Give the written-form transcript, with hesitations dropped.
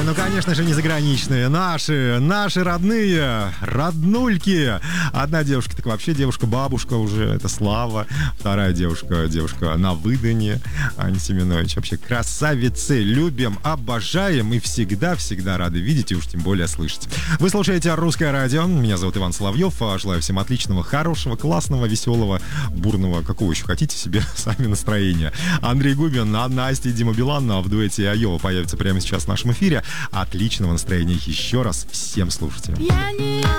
ну, конечно же, не заграничные. Наши родные, роднульки. Одна девушка, так вообще девушка-бабушка уже, это Слава. Вторая девушка на выдане, Аня Семенович. Вообще красавицы. Любим, обожаем и всегда рады видеть и уж тем более слышать. Вы слушаете «Русское радио». Меня зовут Иван Соловьев. Желаю всем отличного, хорошего, классного, веселого, бурного, какого еще хотите себе сами настроения. Андрей Губин, Настя и Дима Билан в дуэте Айова появится прямо сейчас в нашем эфире. Отличного настроения еще раз всем слушателям.